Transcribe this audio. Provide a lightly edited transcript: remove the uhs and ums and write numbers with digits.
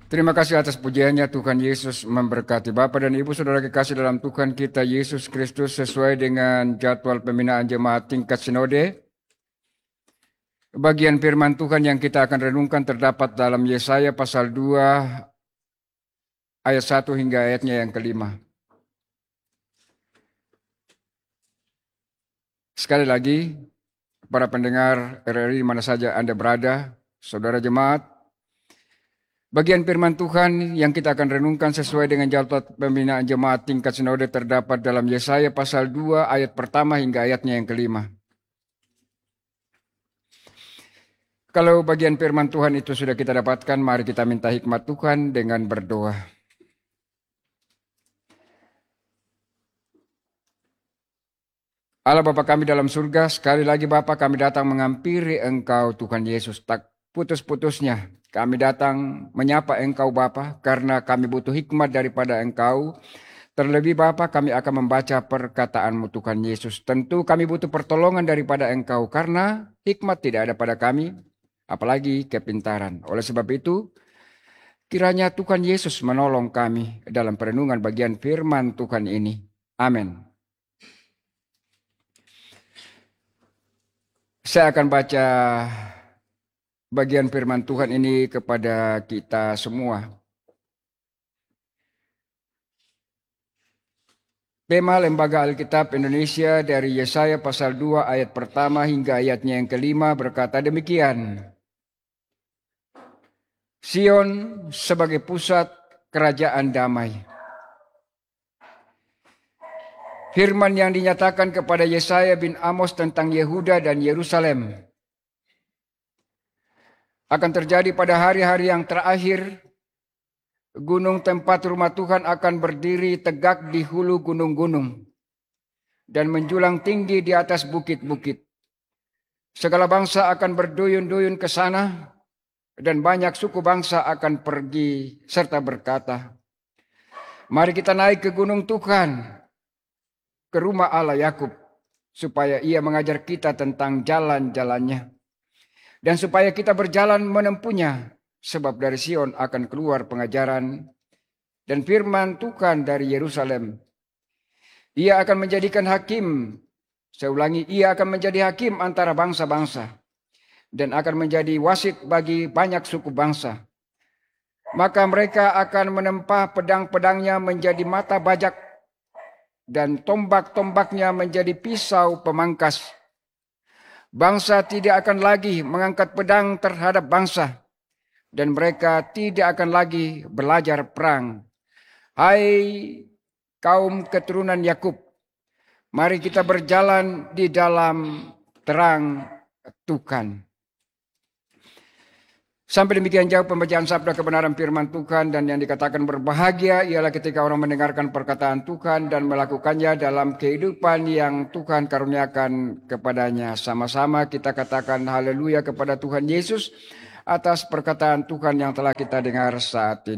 Terima kasih atas pujiannya. Tuhan Yesus memberkati Bapak dan Ibu saudara kekasih dalam Tuhan kita Yesus Kristus sesuai dengan jadwal pembinaan jemaat tingkat sinode. Bagian firman Tuhan yang kita akan renungkan terdapat dalam Yesaya pasal 2 ayat 1 hingga ayatnya yang kelima. Sekali lagi, para pendengar RRI di mana saja Anda berada, saudara jemaat, bagian firman Tuhan yang kita akan renungkan sesuai dengan jadwal pembinaan jemaat tingkat sinode terdapat dalam Yesaya pasal 2 ayat pertama hingga ayatnya yang kelima. Kalau bagian firman Tuhan itu sudah kita dapatkan, mari kita minta hikmat Tuhan dengan berdoa. Allah Bapa kami dalam surga, sekali lagi Bapa kami datang menghampiri Engkau Tuhan Yesus, tak putus-putusnya. Kami datang menyapa Engkau Bapa karena kami butuh hikmat daripada Engkau. Terlebih Bapa kami akan membaca perkataan-Mu Tuhan Yesus. Tentu kami butuh pertolongan daripada Engkau karena hikmat tidak ada pada kami, apalagi kepintaran. Oleh sebab itu, kiranya Tuhan Yesus menolong kami dalam perenungan bagian firman Tuhan ini. Amin. Saya akan baca bagian firman Tuhan ini kepada kita semua. Tema Lembaga Alkitab Indonesia dari Yesaya pasal 2 ayat pertama hingga ayatnya yang kelima berkata demikian. Sion sebagai pusat kerajaan damai. Firman yang dinyatakan kepada Yesaya bin Amos tentang Yehuda dan Yerusalem akan terjadi pada hari-hari yang terakhir. Gunung tempat rumah Tuhan akan berdiri tegak di hulu gunung-gunung dan menjulang tinggi di atas bukit-bukit. Segala bangsa akan berduyun-duyun ke sana dan banyak suku bangsa akan pergi serta berkata, mari kita naik ke gunung Tuhan, ke rumah Allah Yakub, supaya ia mengajar kita tentang jalan-jalannya dan supaya kita berjalan menempuhnya. Sebab dari Sion akan keluar pengajaran dan firman Tuhan dari Yerusalem. Ia akan menjadikan hakim, saya ulangi, ia akan menjadi hakim antara bangsa-bangsa dan akan menjadi wasit bagi banyak suku bangsa. Maka mereka akan menempa pedang-pedangnya menjadi mata bajak dan tombak-tombaknya menjadi pisau pemangkas. Bangsa tidak akan lagi mengangkat pedang terhadap bangsa, dan mereka tidak akan lagi belajar perang. Hai kaum keturunan Yakub, mari kita berjalan di dalam terang Tuhan. Sampai demikian jauh pembacaan sabda kebenaran firman Tuhan, dan yang dikatakan berbahagia ialah ketika orang mendengarkan perkataan Tuhan dan melakukannya dalam kehidupan yang Tuhan karuniakan kepadanya. Sama-sama kita katakan haleluya kepada Tuhan Yesus atas perkataan Tuhan yang telah kita dengar saat ini.